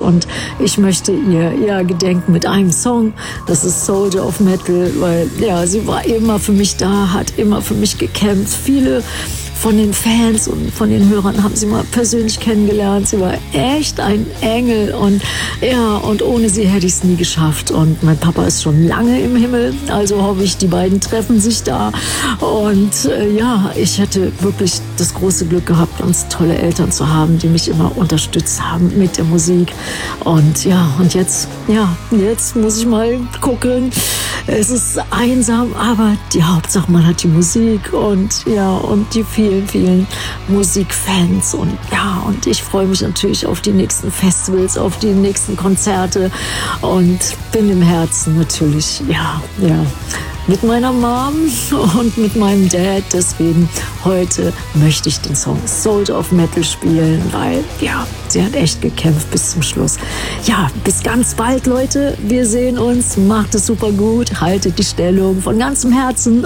und ich möchte ihr ja gedenken mit einem Song. Das ist Soldier of Metal, weil ja, sie war immer für mich da, hat immer für mich gekämpft. Viele von den Fans und von den Hörern haben sie mal persönlich kennengelernt. Sie war echt ein Engel und ja, und ohne sie hätte ich es nie geschafft. Und mein Papa ist schon lange im Himmel, also hoffe ich, die beiden treffen sich da. Und ja, ich hätte wirklich das große Glück gehabt, ganz tolle Eltern zu haben, die mich immer unterstützt haben mit der Musik. Und ja, und jetzt muss ich mal gucken. Es ist einsam, aber die Hauptsache, man hat die Musik und ja, und die vielen Musikfans und ja, und ich freue mich natürlich auf die nächsten Festivals, auf die nächsten Konzerte und bin im Herzen natürlich, ja, mit meiner Mom und mit meinem Dad. Deswegen heute möchte ich den Song Soldier of Metal spielen, weil ja, sie hat echt gekämpft bis zum Schluss. Ja, bis ganz bald, Leute. Wir sehen uns. Macht es super gut. Haltet die Stellung von ganzem Herzen